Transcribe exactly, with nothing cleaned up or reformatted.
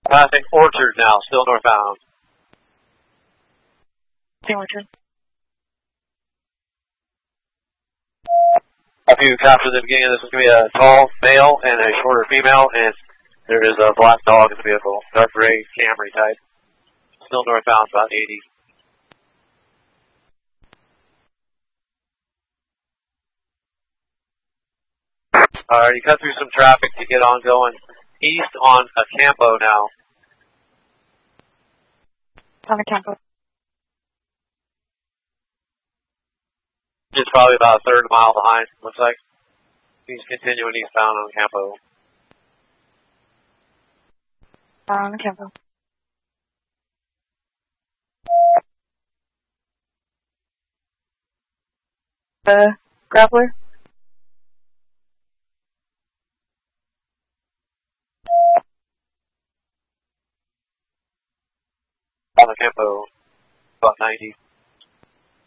Passing Orchard now, still northbound. Orchard. If you capture the beginning, this is going to be a tall male and a shorter female, and there is a black dog in the vehicle, dark gray Camry type. Still northbound, about eighty. Alright, you cut through some traffic to get on going east on Acampo now. On Acampo. Just probably about a third mile behind, looks like. He's continuing eastbound on Acampo. On Acampo. The grappler? On Acampo, about ninety.